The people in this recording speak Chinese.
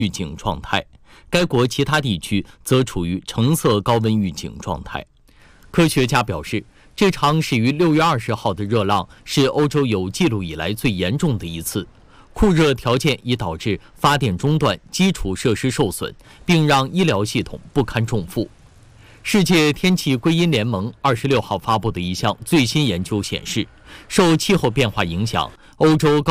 预警状态，该国其他地区则处于橙色高温预警状态。科学家表示，这场始于6月20号的热浪是欧洲有记录以来最严重的一次。酷热条件已导致发电中断、基础设施受损，并让医疗系统不堪重负。世界天气归因联盟26号发布的一项最新研究显示，受气候变化影响，欧洲